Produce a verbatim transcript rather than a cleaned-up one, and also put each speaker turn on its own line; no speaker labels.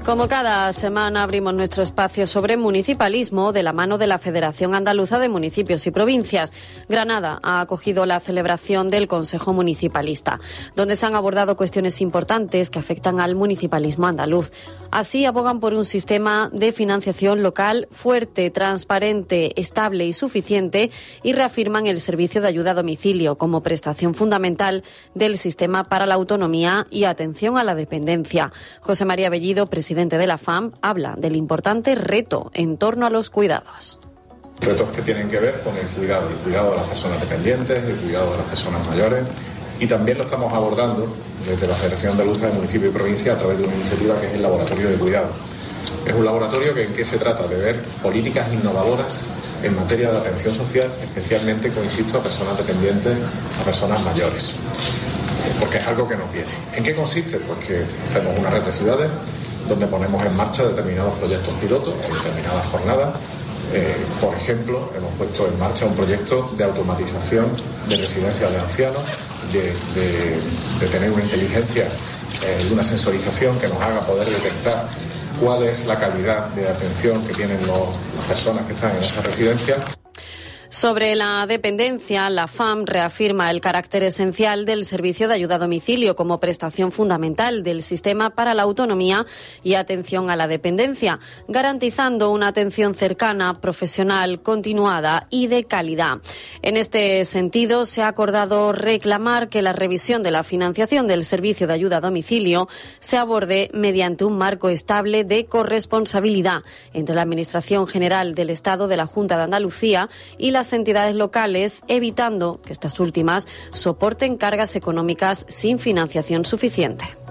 Como cada semana abrimos nuestro espacio sobre municipalismo de la mano de la Federación Andaluza de Municipios y Provincias. Granada ha acogido la celebración del Consejo Municipalista, donde se han abordado cuestiones importantes que afectan al municipalismo andaluz. Así abogan por un sistema de financiación local fuerte, transparente, estable y suficiente, y reafirman el servicio de ayuda a domicilio como prestación fundamental del sistema para la autonomía y atención a la dependencia. José María Bellido, presidente de la F A M, habla del importante reto en torno a los cuidados.
Retos que tienen que ver con el cuidado, el cuidado de las personas dependientes, el cuidado de las personas mayores, y también lo estamos abordando desde la Federación Andaluza de Municipios y Provincias a través de una iniciativa que es el Laboratorio de Cuidado. Es un laboratorio que, en que se trata de ver políticas innovadoras en materia de atención social, especialmente, como insisto, a personas dependientes, a personas mayores, porque es algo que nos viene. ¿En qué consiste? Pues que hacemos una red de ciudades donde ponemos en marcha determinados proyectos pilotos en determinadas jornadas. Eh, por ejemplo, hemos puesto en marcha un proyecto de automatización de residencias de ancianos, de, de, de tener una inteligencia y eh, una sensorización que nos haga poder detectar cuál es la calidad de atención que tienen los, las personas que están en esa residencia.
Sobre la dependencia, la F A M reafirma el carácter esencial del servicio de ayuda a domicilio como prestación fundamental del sistema para la autonomía y atención a la dependencia, garantizando una atención cercana, profesional, continuada y de calidad. En este sentido, se ha acordado reclamar que la revisión de la financiación del servicio de ayuda a domicilio se aborde mediante un marco estable de corresponsabilidad entre la Administración General del Estado de la Junta de Andalucía y la las entidades locales, evitando que estas últimas soporten cargas económicas sin financiación suficiente.